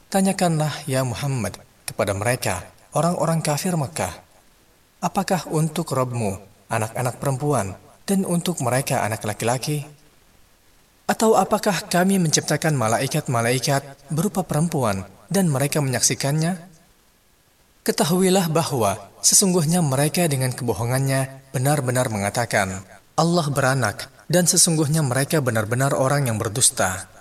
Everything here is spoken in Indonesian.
Tanyakanlah ya Muhammad kepada mereka, orang-orang kafir Mekah, apakah untuk Rabbmu anak-anak perempuan dan untuk mereka anak laki-laki? Atau apakah kami menciptakan malaikat-malaikat berupa perempuan dan mereka menyaksikannya? Ketahuilah bahwa sesungguhnya mereka dengan kebohongannya benar-benar mengatakan Allah beranak, dan sesungguhnya mereka benar-benar orang yang berdusta.